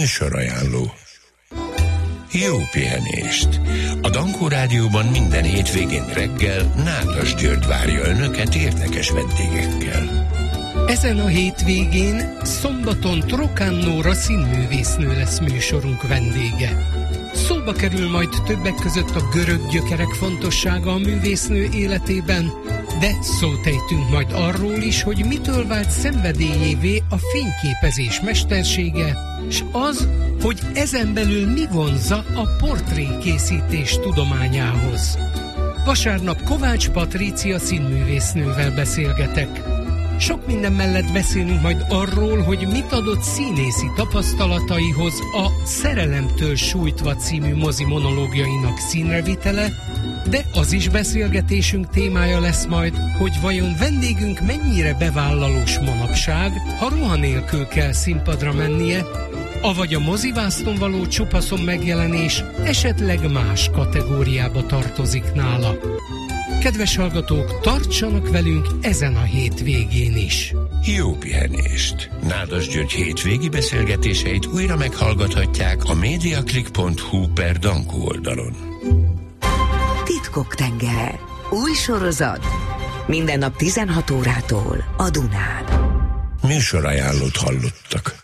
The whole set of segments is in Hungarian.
Műsorajánló. Jó pihenést! A Dankó Rádióban minden hétvégén reggel Nádas György várja önöket érdekes vendégekkel. Ezen a hétvégén szombaton Trokán Nóra színművésznő lesz műsorunk vendége. Szóba kerül majd többek között a görög gyökerek fontossága a művésznő életében, de szót ejtünk majd arról is, hogy mitől vált szenvedélyévé a fényképezés mestersége, s az, hogy ezen belül mi vonzza a portrékészítés tudományához. Vasárnap Kovács Patrícia színművésznővel beszélgetek. Sok minden mellett beszélünk majd arról, hogy mit adott színészi tapasztalataihoz a Szerelemtől sújtva című mozi monológiainak színrevitele, de az is beszélgetésünk témája lesz majd, hogy vajon vendégünk mennyire bevállalós manapság, ha ruha nélkül kell színpadra mennie, avagy a mozivászton való csupaszon megjelenés esetleg más kategóriába tartozik nála. Kedves hallgatók, tartsanak velünk ezen a hétvégén is. Jó pihenést! Nádas György hétvégi beszélgetéseit újra meghallgathatják a mediaclick.hu/Dankó oldalon. Titkok tengere. Új sorozat. Minden nap 16 órától a Dunán. Műsorajánlót hallottak.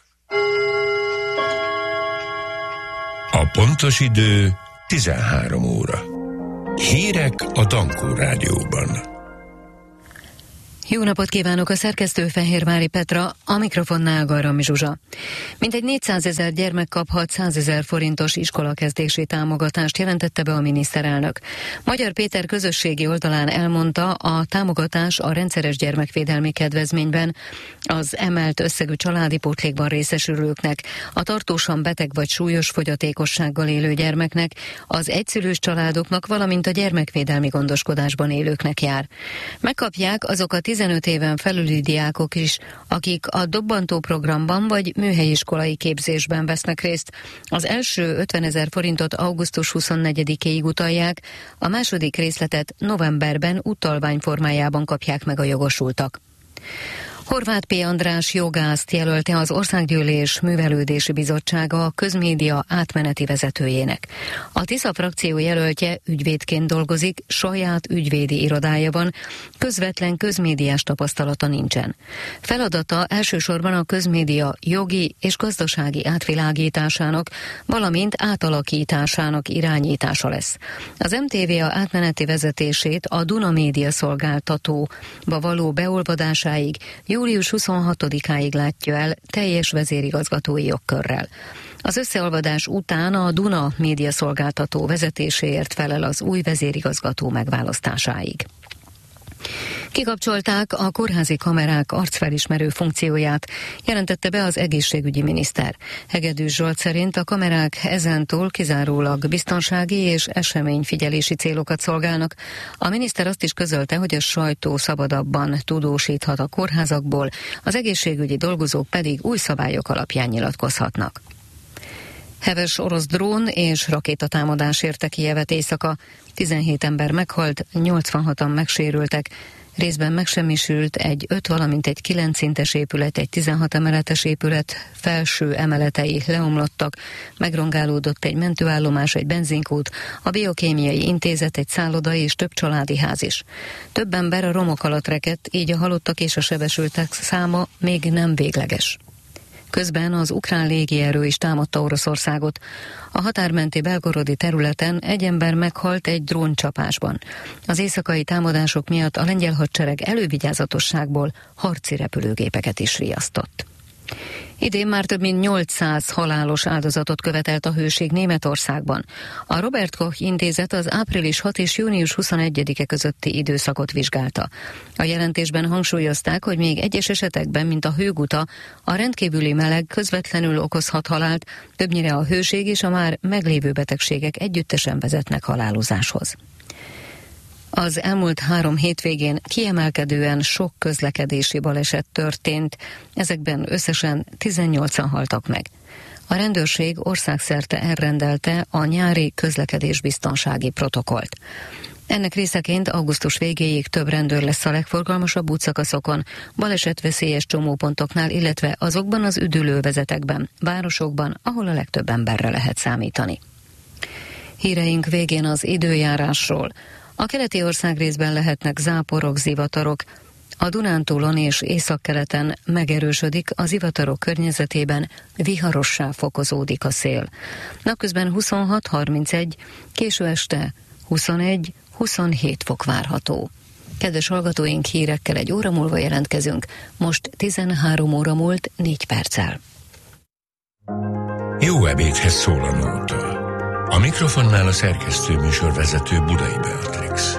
A pontos idő 13 óra. Hírek a Dankó Rádióban. Jó napot kívánok, a szerkesztő Fehérvári Petra, a mikrofonnál Garami Zsuzsa. Mintegy 400 000 gyermek kaphat 100 000 forintos iskolakezdési támogatást, jelentette be a miniszterelnök. Magyar Péter közösségi oldalán elmondta, a támogatás a rendszeres gyermekvédelmi kedvezményben az emelt összegű családi pótlékban részesülőknek, a tartósan beteg vagy súlyos fogyatékossággal élő gyermeknek, az egyszülős családoknak, valamint a gyermekvédelmi gondoskodásban élőknek jár. Megkapják azok a 15 éven felüli diákok is, akik a dobbantó programban vagy műhelyiskolai képzésben vesznek részt. Az első 50 000 forintot augusztus 24-éig utalják, a második részletet novemberben utalvány formájában kapják meg a jogosultak. Horváth P. András jogászt jelölte az Országgyűlés Művelődési Bizottsága a közmédia átmeneti vezetőjének. A Tisza frakció jelöltje ügyvédként dolgozik, saját ügyvédi irodája van, közvetlen közmédiás tapasztalata nincsen. Feladata elsősorban a közmédia jogi és gazdasági átvilágításának, valamint átalakításának irányítása lesz. Az MTVA átmeneti vezetését a Duna Média szolgáltatóba való beolvadásáig július 26-áig látja el teljes vezérigazgatói jogkörrel. Az összeolvadás után a Duna Média szolgáltató vezetéséért felel az új vezérigazgató megválasztásáig. Kikapcsolták a kórházi kamerák arcfelismerő funkcióját, jelentette be az egészségügyi miniszter. Hegedűs Zsolt szerint a kamerák ezentúl kizárólag biztonsági és eseményfigyelési célokat szolgálnak. A miniszter azt is közölte, hogy a sajtó szabadabban tudósíthat a kórházakból, az egészségügyi dolgozók pedig új szabályok alapján nyilatkozhatnak. Heves orosz drón és rakétatámadás érte Kijevet éjszaka. 17 ember meghalt, 86-an megsérültek. Részben megsemmisült egy 5, valamint egy 9 szintes épület, egy 16 emeletes épület felső emeletei leomlottak, megrongálódott egy mentőállomás, egy benzinkút, a biokémiai intézet, egy szálloda és több családi ház is. Több ember a romok alatt rekedt, így a halottak és a sebesültek száma még nem végleges. Közben az ukrán légierő is támadta Oroszországot. A határmenti belgorodi területen egy ember meghalt egy dróncsapásban. Az éjszakai támadások miatt a lengyel hadsereg elővigyázatosságból harci repülőgépeket is riasztott. Idén már több mint 800 halálos áldozatot követelt a hőség Németországban. A Robert Koch intézet az április 6 és június 21-e közötti időszakot vizsgálta. A jelentésben hangsúlyozták, hogy még egyes esetekben, mint a hőguta, a rendkívüli meleg közvetlenül okozhat halált, többnyire a hőség és a már meglévő betegségek együttesen vezetnek halálozáshoz. Az elmúlt 3 hétvégén kiemelkedően sok közlekedési baleset történt, ezekben összesen 18-an haltak meg. A rendőrség országszerte elrendelte a nyári közlekedésbiztonsági protokollt. Ennek részeként augusztus végéig több rendőr lesz a legforgalmasabb útszakaszokon, balesetveszélyes csomópontoknál, illetve azokban az üdülővezetekben, városokban, ahol a legtöbb emberre lehet számítani. Híreink végén az időjárásról. A keleti országrészben lehetnek záporok, zivatarok. A Dunántúlon és északkeleten megerősödik, a zivatarok környezetében viharossá fokozódik a szél. Napközben 26-31, késő este 21-27 fok várható. Kedves hallgatóink, hírekkel 1 óra múlva jelentkezünk, most 13 óra múlt 4 perccel. Jó ebédhez szól a nóta. A mikrofonnál a szerkesztő műsorvezető Budai Beatrix.